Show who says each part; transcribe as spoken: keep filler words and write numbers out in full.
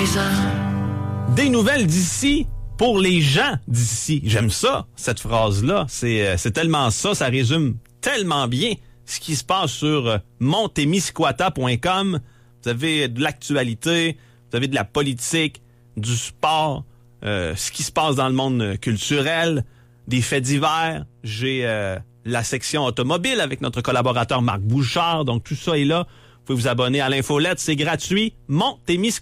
Speaker 1: Des nouvelles d'ici pour les gens d'ici. J'aime ça, cette phrase-là. C'est, euh, c'est tellement ça, ça résume tellement bien ce qui se passe sur euh, montemisquata point com. Vous avez de l'actualité, vous avez de la politique, du sport, euh, ce qui se passe dans le monde culturel, des faits divers. J'ai euh, la section automobile avec notre collaborateur Marc Bouchard. Donc, tout ça est là. Vous pouvez vous abonner à l'infolette, c'est gratuit. Montemisquata.